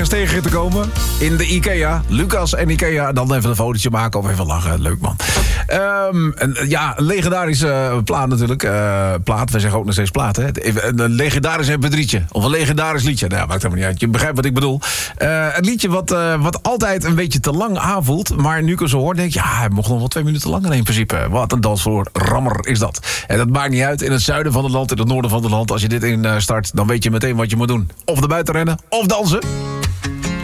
ergens tegen te komen. In de Ikea. Lucas en Ikea. Dan even een fotootje maken of even lachen. Leuk, man. Een legendarische plaat natuurlijk. We zeggen ook nog steeds plaat, hè. Een legendarisch mp3'tje. Of een legendarisch liedje. Nou, maakt helemaal niet uit. Je begrijpt wat ik bedoel. Een liedje wat altijd een beetje te lang aanvoelt. Maar nu ik het zo hoor, denk ik... ja, hij mocht nog wel 2 minuten langer in principe. Wat een dansvloer rammer is dat. En dat maakt niet uit in het zuiden van het land, in het noorden van het land. Als je dit instart, dan weet je meteen wat je moet doen. Of naar buiten rennen, of dansen.